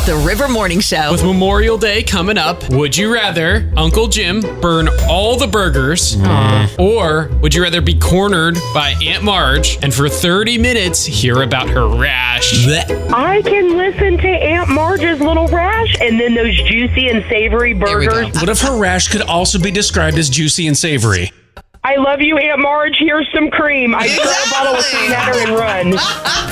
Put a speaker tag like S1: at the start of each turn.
S1: The River Morning Show.
S2: With Memorial Day coming up, would you rather Uncle Jim burn all the burgers, or would you rather be cornered by Aunt Marge and for 30 minutes hear about her rash?
S3: I can listen to Aunt Marge's little rash and then those juicy and savory
S1: There we
S3: burgers.
S1: go.
S4: What if her rash could also be described as juicy and savory?
S3: I love you, Aunt Marge. Here's some cream. I grab a bottle of cream at her and run.